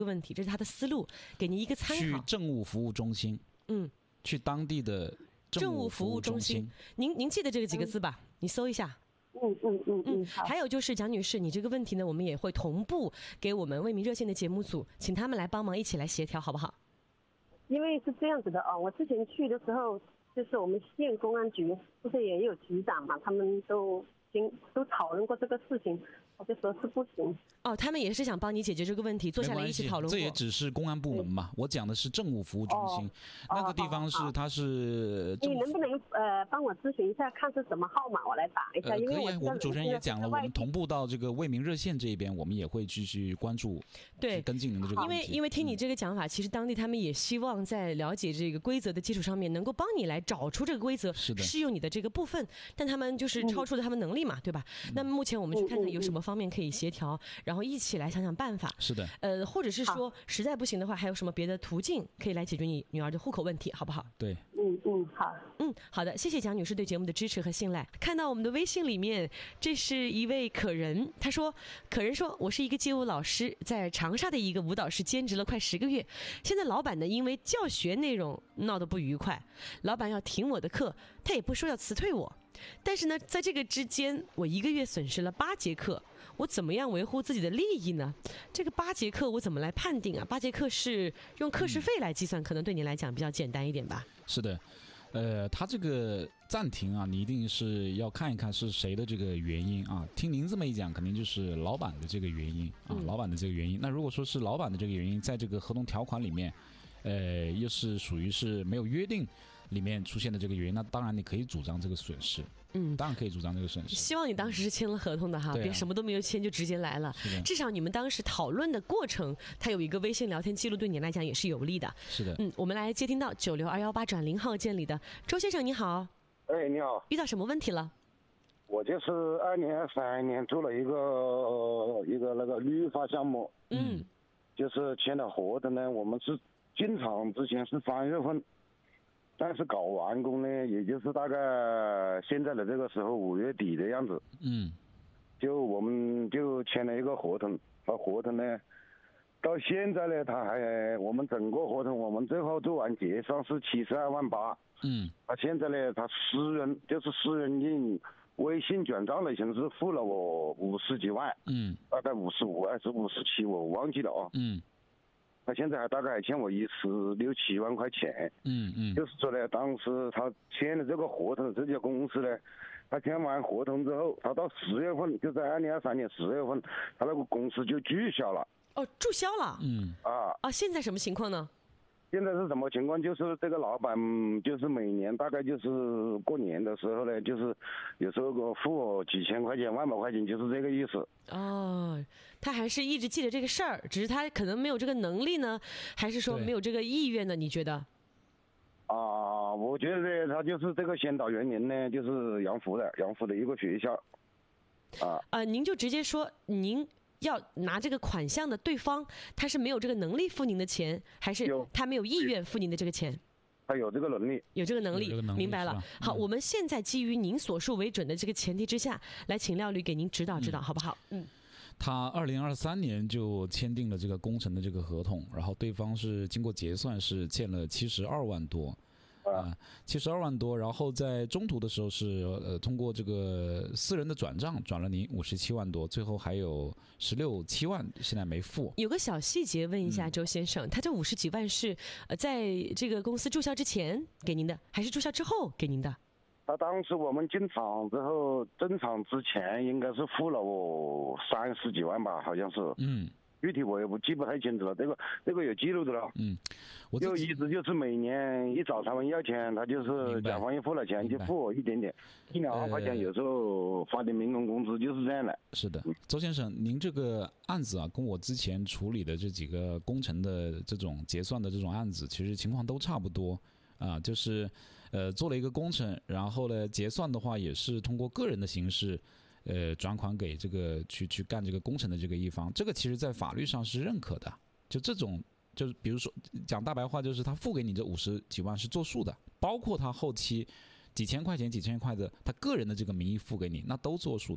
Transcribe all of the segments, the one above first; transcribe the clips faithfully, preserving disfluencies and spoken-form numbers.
个问题，这是他的思路，给您一个参考。 去政务服务中心， 嗯， 去当地的政务服务中心。您您记得这个几个字吧？嗯、你搜一下。 嗯嗯嗯嗯，好。 还有就是蒋女士，你这个问题呢，我们也会同步给我们为民热线的节目组，请他们来帮忙一起来协调，好不好？ 因为是这样子的啊，我之前去的时候，就是我们县公安局不是也有局长嘛，他们都经都讨论过这个事情，我就说是不行。 哦，他们也是想帮你解决这个问题，坐下来一起讨论过。 这也只是公安部门嘛，我讲的是政务服务中心，哦、那个地方是、哦、它是。 你能不能呃帮我咨询一下，看是什么号码，我来打一下？ 呃、 因为可以，我们主持人也讲了，我们同步到这个为民热线这一边，我们也会继续关注， 对， 跟进您的这个问题。 因为因为听你这个讲法，嗯、其实当地他们也希望在了解这个规则的基础上面，能够帮你来找出这个规则适用你的这个部分，但他们就是超出了他们能力嘛，嗯、对吧？嗯、那么目前我们去看看有什么方面可以协调，然后一起来想想办法。 是的， 呃，或者是说实在不行的话，还有什么别的途径可以来解决你女儿的户口问题，好不好？ 对， 嗯嗯，好， 嗯，好的，谢谢蒋女士对节目的支持和信赖。看到我们的微信里面，这是一位可人，他说，可人说，我是一个街舞老师，在长沙的一个舞蹈室兼职了快十个月，现在老板呢因为教学内容闹得不愉快，老板要停我的课，他也不说要辞退我。但是呢，在这个之间，我一个月损失了八节课，我怎么样维护自己的利益呢？这个八节课我怎么来判定啊？八节课是用课时费来计算，嗯、可能对你来讲比较简单一点吧。 是的，呃，他这个暂停啊，你一定是要看一看是谁的这个原因啊。听您这么一讲，肯定就是老板的这个原因啊，嗯、老板的这个原因。那如果说是老板的这个原因，在这个合同条款里面，呃，又是属于是没有约定里面出现的这个原因，那当然你可以主张这个损失，嗯，当然可以主张这个损失。 希望你当时是签了合同的哈，啊、别什么都没有签就直接来了。至少你们当时讨论的过程，它有一个微信聊天记录，对你来讲也是有利的。 是的， 嗯，我们来接听到九六二幺八转零号键里的周先生，你好。 哎，你好。 遇到什么问题了？ 我就是二年、三年做了一个、呃、一个那个绿化项目，嗯，就是签了合同呢，我们是进场之前是三月份。但是搞完工呢，也就是大概现在的这个时候五月底的样子。嗯，就我们就签了一个合同，和合同呢，到现在呢，他还我们整个合同我们最后做完结算是七十二万八。嗯，他现在呢，他私人就是私人用微信转账的形式付了我五十几万。嗯，大概五十五还是五十七，我忘记了啊。嗯。他现在还大概还欠我一十六七万块钱，嗯嗯，就是说呢，当时他签了这个合同，这家公司呢，他签完合同之后，他到十月份，就在二零二三年十月份，他那个公司就注销了。 哦，注销了。嗯啊啊，现在什么情况呢？ 现在是什么情况？就是这个老板，就是每年大概就是过年的时候呢，就是有时候给我付我几千块钱、万把块钱，就是这个意思。 哦，他还是一直记得这个事儿，只是他可能没有这个能力呢，还是说没有这个意愿呢？你觉得？ 啊，我觉得他就是这个先导原因呢，就是杨浦的杨浦的一个学校。啊啊、呃，您就直接说您。要拿这个款项的对方，他是没有这个能力付您的钱，还是他没有意愿付您的这个钱？ 他有这个能力， 有这个能力， 能力明白了。好， 嗯、 我们现在基于您所述为准的这个前提之下，来请廖律给您指导指导，嗯、好不好？嗯。 他二零二三年就签订了这个工程的这个合同，然后对方是经过结算是欠了七十二万多。啊，七十二万多，然后在中途的时候是呃通过这个私人的转账转了您五十七万多，最后还有十六七万现在没付。 有个小细节问一下周先生，嗯、他这五十几万是呃在这个公司注销之前给您的，还是注销之后给您的？ 他当时我们进场之后，正场之前应该是付了我三十几万吧，好像是。嗯。具体我也不记不太清楚了，这个这个有记录的了。嗯，我就一直就是每年一找他们要钱，他就是甲方一付了钱就付我一点点，一两万块钱，有时候发点民工工资，就是这样的。 是的，周先生，您这个案子啊，跟我之前处理的这几个工程的这种结算的这种案子，其实情况都差不多。啊，就是，呃，做了一个工程，然后呢，结算的话也是通过个人的形式。呃，转款给这个去去干这个工程的这个一方，这个其实在法律上是认可的。就这种，就是比如说讲大白话，就是他付给你这五十几万是作数的，包括他后期几千块钱、几千块的他个人的这个名义付给你，那都作数的。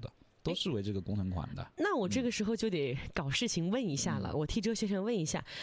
都视为这个工程款的。 那我这个时候就得搞事情问一下了，嗯、我替周先生问一下，